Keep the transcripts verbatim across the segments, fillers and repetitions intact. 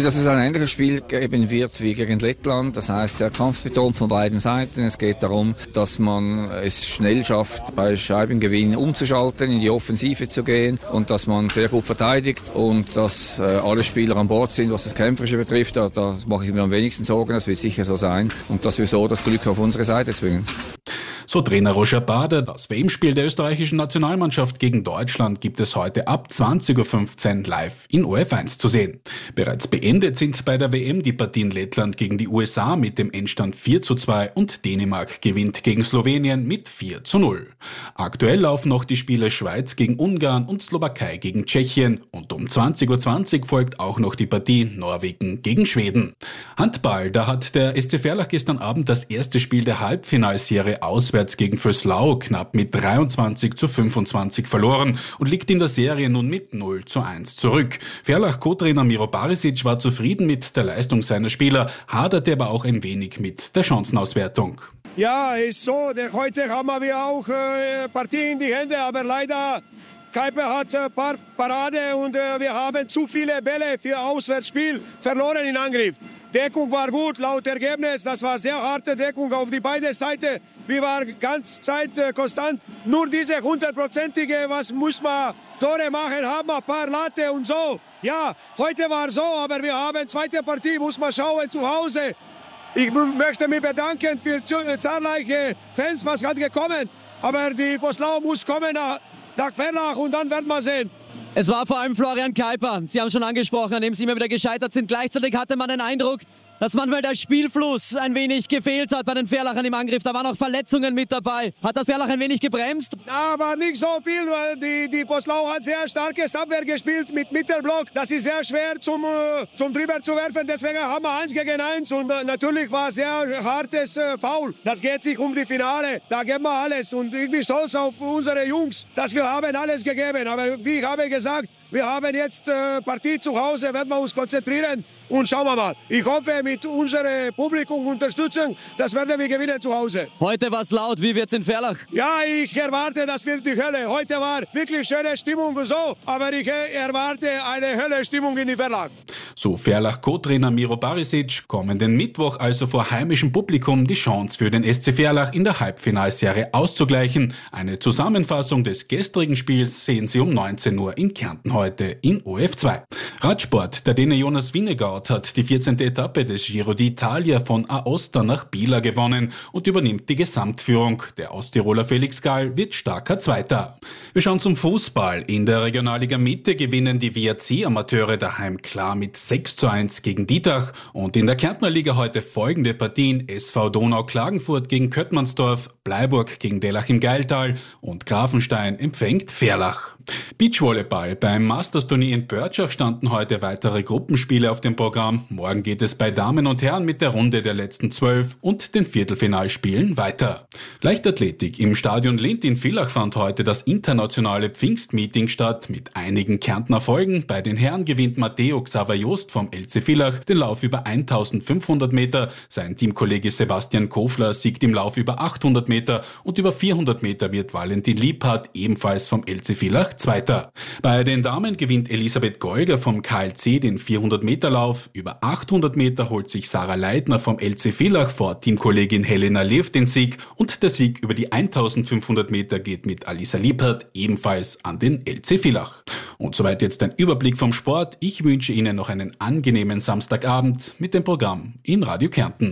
dass es ein ähnliches Spiel geben wird wie gegen Lettland. Das heißt, sehr kampfbetont von beiden Seiten. Es geht darum, dass man es schnell schafft, bei Scheibengewinn umzuschalten, in die Offensive zu gehen und dass man sehr gut verteidigt und dass äh, alle Spieler an Bord sind, was das Kämpferische betrifft. Da, da mache ich mir am wenigsten Sorgen, das wird sicher so sein und dass wir so das Glück auf unsere Seite zwingen. So Trainer Roger Bader. Das W M-Spiel der österreichischen Nationalmannschaft gegen Deutschland gibt es heute ab zwanzig Uhr fünfzehn live in O F eins zu sehen. Bereits beendet sind bei der W M die Partien Lettland gegen die U S A mit dem Endstand vier zu zwei und Dänemark gewinnt gegen Slowenien mit vier zu null. Aktuell laufen noch die Spiele Schweiz gegen Ungarn und Slowakei gegen Tschechien und um zwanzig Uhr zwanzig folgt auch noch die Partie Norwegen gegen Schweden. Handball, da hat der S C Verlach gestern Abend das erste Spiel der Halbfinalserie auswärts gegen Vöslau knapp mit dreiundzwanzig zu fünfundzwanzig verloren und liegt in der Serie nun mit null zu eins zurück. Verlach-Co-Trainer Miro Barisic war zufrieden mit der Leistung seiner Spieler, haderte aber auch ein wenig mit der Chancenauswertung. Ja, ist so. Heute haben wir auch äh, Partie in die Hände, aber leider Kuiper hat ein paar Parade und äh, wir haben zu viele Bälle für Auswärtsspiel verloren in Angriff. Deckung war gut, laut Ergebnis. Das war sehr harte Deckung auf die beiden Seiten. Wir waren ganz Zeit äh, konstant. Nur diese hundertprozentige, was muss man Tore machen, haben ein paar Latte und so. Ja, heute war so, aber wir haben zweite Partie, muss man schauen zu Hause. Ich möchte mich bedanken für zahlreiche Fans, was hat gekommen. Aber die Vöslau muss kommen nach, nach Verlach und dann werden wir sehen. Es war vor allem Florian Kuiper, Sie haben schon angesprochen, an dem Sie immer wieder gescheitert sind. Gleichzeitig hatte man den Eindruck, dass manchmal der Spielfluss ein wenig gefehlt hat bei den Verlachern im Angriff. Da waren auch Verletzungen mit dabei. Hat das Verlach ein wenig gebremst? Ja, aber nicht so viel. Die, die Vöslau hat sehr starkes Abwehr gespielt mit Mittelblock. Das ist sehr schwer zum, zum drüber zu werfen. Deswegen haben wir eins gegen eins. Und natürlich war es sehr hartes Foul. Das geht sich um die Finale. Da geben wir alles. Und ich bin stolz auf unsere Jungs, dass wir haben alles gegeben. Aber wie ich habe gesagt, wir haben jetzt äh, Partie zu Hause, werden wir uns konzentrieren und schauen wir mal. Ich hoffe, mit unserem Publikum Unterstützung, das werden wir gewinnen zu Hause. Heute war es laut, wie wird es in Verlach? Ja, ich erwarte, das wird die Hölle. Heute war wirklich schöne Stimmung und so, aber ich erwarte eine Hölle Stimmung in die Verlach. So Verlach-Co-Trainer Miro Barisic, kommenden Mittwoch also vor heimischem Publikum die Chance für den S C Verlach in der Halbfinalserie auszugleichen. Eine Zusammenfassung des gestrigen Spiels sehen Sie um neunzehn Uhr in Kärnten heute in O F zwei. Radsport, der Däne Jonas Vingegaard hat die vierzehnte Etappe des Giro d'Italia von Aosta nach Bieler gewonnen und übernimmt die Gesamtführung. Der Osttiroler Felix Gall wird starker Zweiter. Wir schauen zum Fußball. In der Regionalliga Mitte gewinnen die W A C-Amateure daheim klar mit sechs zu eins gegen Dietach und in der Kärntner Liga heute folgende Partien: S V Donau-Klagenfurt gegen Köttmannsdorf, Bleiburg gegen Dellach im Geiltal und Grafenstein empfängt Verlach. Beachvolleyball. Beim Masters-Turnier in Börtschach standen heute weitere Gruppenspiele auf dem Programm. Morgen geht es bei Damen und Herren mit der Runde der letzten zwölf und den Viertelfinalspielen weiter. Leichtathletik. Im Stadion Lindt in Villach fand heute das internationale Pfingstmeeting statt mit einigen Kärntner Folgen. Bei den Herren gewinnt Matteo Xaver Jost vom L C Villach den Lauf über eintausendfünfhundert Meter. Sein Teamkollege Sebastian Kofler siegt im Lauf über achthundert Meter und über vierhundert Meter wird Valentin Liebhardt ebenfalls vom L C Villach Zweiter. Bei den Damen gewinnt Elisabeth Golger vom K L C den vierhundert Meter Lauf. Über achthundert Meter holt sich Sarah Leitner vom L C Villach vor Teamkollegin Helena Lev den Sieg und der Sieg über die eintausendfünfhundert Meter geht mit Alisa Liebhardt ebenfalls an den L C Villach. Und soweit jetzt ein Überblick vom Sport. Ich wünsche Ihnen noch einen angenehmen Samstagabend mit dem Programm in Radio Kärnten.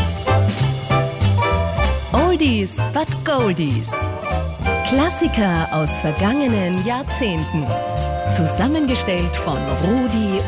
Oldies but Goldies. Klassiker aus vergangenen Jahrzehnten. Zusammengestellt von Rudi